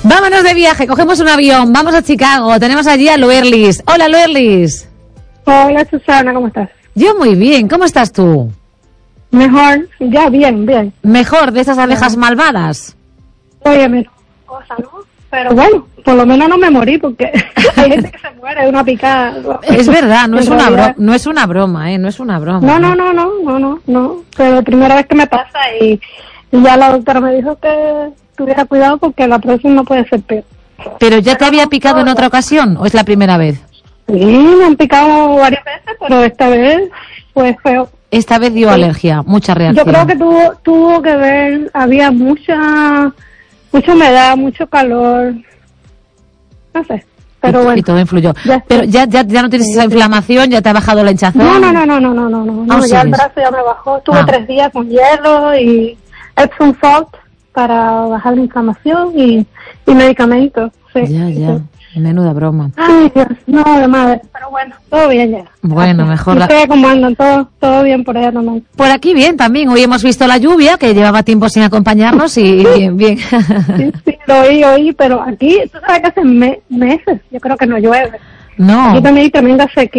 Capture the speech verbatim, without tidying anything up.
Vámonos de viaje, cogemos un avión, vamos a Chicago, tenemos allí a Luerlis. Hola, Luerlis. Hola, Susana, ¿cómo estás? Yo muy bien, ¿cómo estás tú? Mejor, ya, bien, bien. Mejor de esas abejas ya. malvadas. Oye, mira, cosa, ¿no? Pero bueno, por lo menos no me morí porque hay gente que se muere de una picada. Es verdad, no es una realidad... bro no es una broma, ¿eh? No es una broma. No, no, no, no, no, no, no. Pero primera vez que me pasa y, y ya la doctora me dijo que tuviera cuidado porque la próxima puede ser peor. ¿Pero ya te había picado en otra ocasión o es la primera vez? Sí, me han picado varias veces, pero esta vez fue feo. Esta vez dio alergia, mucha reacción. Yo creo que tuvo tuvo que ver, había mucha mucha humedad, mucho calor, no sé, pero y, bueno. Y todo influyó. Ya pero ya, ya ya no tienes sí, esa sí. inflamación, ya te ha bajado la hinchazón. No, no, no, no, no, no, no, no, no, Oh, ya sí, el brazo ya me bajó. Estuve ah. tres días con hielo y Epsom salt para bajar la inflamación y, y medicamentos. Sí, Ya, ya. Sí. Menuda broma. Ay, Dios, no, de madre. Pero bueno, todo bien ya. Bueno, mejor ¿Y la... ustedes cómo andan? ¿Todo, todo bien por allá también? Por aquí bien también. Hoy hemos visto la lluvia, que llevaba tiempo sin acompañarnos y bien, bien. Sí, sí, lo oí, oí, pero aquí, tú sabes que hace me meses, yo creo que no llueve. No. Aquí también hay tremenda sequía.